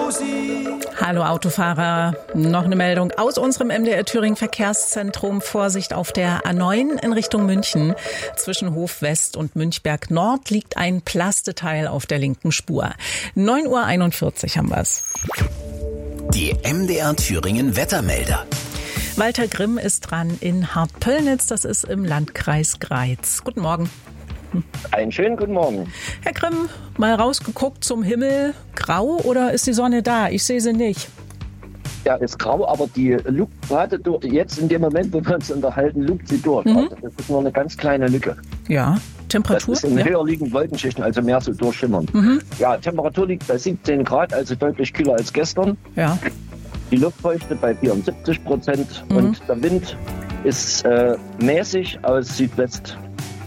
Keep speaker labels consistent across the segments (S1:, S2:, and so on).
S1: Hallo Autofahrer, noch eine Meldung aus unserem MDR Thüringen Verkehrszentrum. Vorsicht auf der A9 in Richtung München. Zwischen Hof West und Münchberg Nord liegt ein Plasteteil auf der linken Spur. 9:41 Uhr haben wir's.
S2: Die MDR Thüringen Wettermelder.
S1: Walter Grimm ist dran in Hartpöllnitz, das ist im Landkreis Greiz. Guten Morgen.
S3: Einen schönen guten Morgen.
S1: Herr Grimm, mal rausgeguckt zum Himmel. Grau oder ist die Sonne da? Ich sehe sie nicht.
S3: Ja, ist grau, aber die lugt gerade durch. Jetzt in dem Moment, wo wir uns unterhalten, lugt sie durch. Also das ist nur eine ganz kleine Lücke.
S1: Ja, Temperatur?
S3: Das ist in höher liegenden Wolkenschichten, also mehr so durchschimmern. Ja, Temperatur liegt bei 17 Grad, also deutlich kühler als gestern.
S1: Ja.
S3: Die Luftfeuchte bei 74% und der Wind ist mäßig aus Südwest.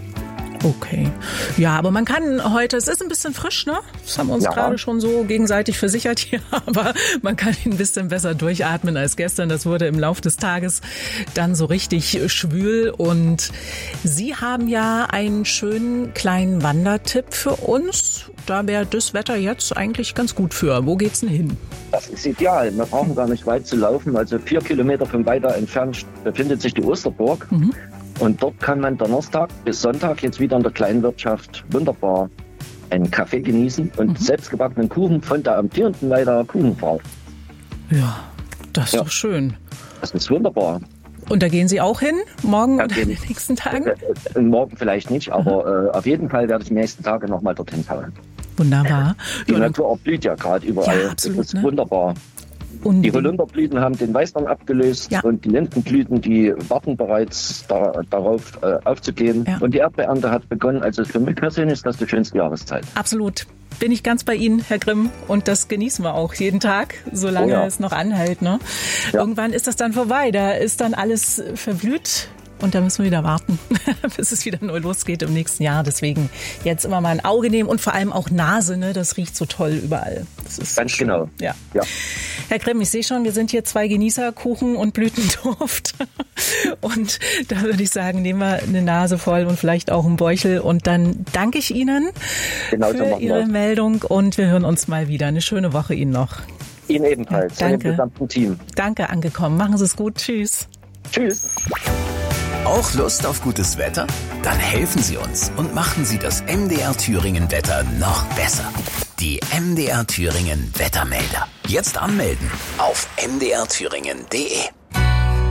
S1: Okay. Ja, aber man kann heute, es ist ein bisschen frisch, ne? Das haben wir uns gerade schon so gegenseitig versichert hier, aber man kann ein bisschen besser durchatmen als gestern. Das wurde im Laufe des Tages dann so richtig schwül. Und Sie haben ja einen schönen kleinen Wandertipp für uns. Da wäre das Wetter jetzt eigentlich ganz gut für. Wo geht's denn hin?
S3: Das ist ideal. Wir brauchen gar nicht weit zu laufen. Also 4 Kilometer von weiter entfernt befindet sich die Osterburg. Und dort kann man Donnerstag bis Sonntag jetzt wieder in der Kleinwirtschaft wunderbar einen Kaffee genießen und selbstgebackenen Kuchen von der amtierenden leider Kuchenfrau.
S1: Ja, das ist doch schön.
S3: Das ist wunderbar.
S1: Und da gehen Sie auch hin, morgen oder in den nächsten Tagen?
S3: Morgen vielleicht nicht, aber auf jeden Fall werde ich die nächsten Tage nochmal dorthin fahren.
S1: Wunderbar.
S3: Die Natur erblüht ja gerade überall.
S1: Ja, absolut,
S3: das ist wunderbar. Und die Holunderblüten haben den Weißdorn abgelöst und die Lindenblüten, die warten bereits darauf aufzugehen. Ja. Und die Erdbeerernte hat begonnen. Also für mich persönlich ist das die schönste Jahreszeit.
S1: Absolut. Bin ich ganz bei Ihnen, Herr Grimm. Und das genießen wir auch jeden Tag, solange es noch anhält. Ne? Ja. Irgendwann ist das dann vorbei. Da ist dann alles verblüht. Und da müssen wir wieder warten, bis es wieder neu losgeht im nächsten Jahr. Deswegen jetzt immer mal ein Auge nehmen und vor allem auch Nase. Ne? Das riecht so toll überall. Das ist
S3: ganz schön. Genau.
S1: Ja. Herr Grimm, ich sehe schon, wir sind hier 2 Genießer, Kuchen und Blütenduft. Und da würde ich sagen, nehmen wir eine Nase voll und vielleicht auch einen Bäuchel. Und dann danke ich Ihnen für Ihre Meldung. Und wir hören uns mal wieder. Eine schöne Woche Ihnen noch.
S3: Ihnen ebenfalls.
S1: Danke.
S3: Und dem gesamten Team.
S1: Danke, angekommen. Machen Sie es gut. Tschüss.
S3: Tschüss.
S2: Auch Lust auf gutes Wetter? Dann helfen Sie uns und machen Sie das MDR Thüringen Wetter noch besser. Die MDR Thüringen Wettermelder. Jetzt anmelden auf mdrthüringen.de.